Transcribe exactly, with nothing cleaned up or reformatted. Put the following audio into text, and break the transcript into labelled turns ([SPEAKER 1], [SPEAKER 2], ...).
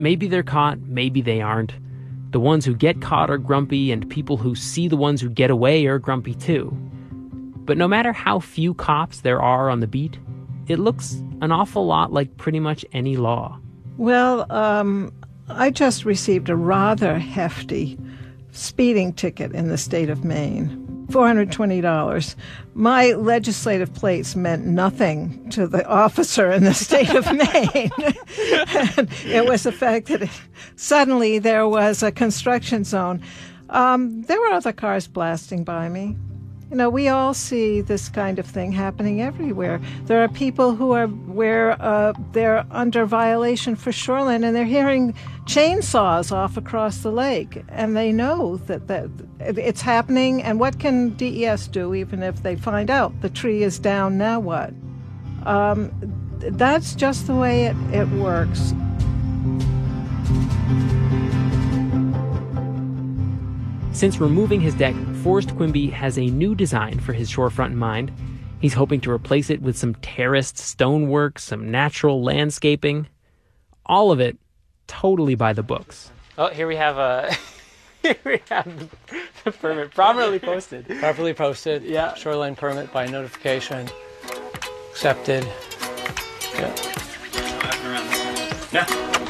[SPEAKER 1] Maybe they're caught, maybe they aren't. The ones who get caught are grumpy, and people who see the ones who get away are grumpy too. But no matter how few cops there are on the beat, it looks an awful lot like pretty much any law.
[SPEAKER 2] Well, um, I just received a rather hefty speeding ticket in the state of Maine, four hundred twenty dollars. My legislative plates meant nothing to the officer in the state of Maine. And it was the fact that it, suddenly there was a construction zone. Um, there were other cars blasting by me. You know, we all see this kind of thing happening everywhere. There are people who are where uh, they're under violation for shoreline, and they're hearing chainsaws off across the lake, and they know that, that it's happening. And what can D E S do, even if they find out the tree is down? Now what? Um, that's just the way it, it works.
[SPEAKER 1] Since removing his deck, Forrest Quimby has a new design for his shorefront in mind. He's hoping to replace it with some terraced stonework, some natural landscaping. All of it totally by the books. Oh, here we have a here we have the permit properly posted.
[SPEAKER 3] Properly posted.
[SPEAKER 1] Yeah.
[SPEAKER 3] Shoreline permit by notification. Accepted. Yeah.
[SPEAKER 4] Yeah.